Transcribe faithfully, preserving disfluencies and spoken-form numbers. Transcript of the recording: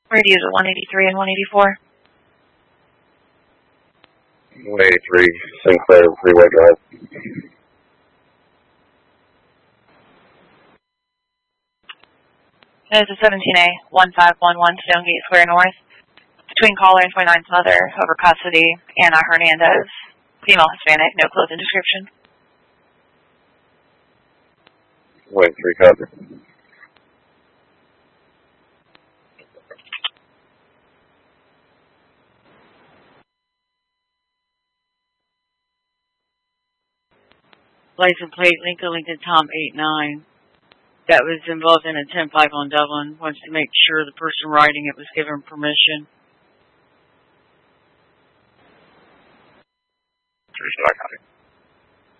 Radios at one eighty-three and one eighty-four. one eighty-three, Sinclair Freeway Drive. That is a seventeen A, one five one one Stonegate Square North. Between caller and twenty-ninth mother, over custody, Anna Hernandez. Female Hispanic, no clothing description. one eighty-three, copy. License plate, Lincoln, Lincoln, Tom, eight nine. That was involved in a ten five on Dublin. Wants to make sure the person writing it was given permission. Three star, copy.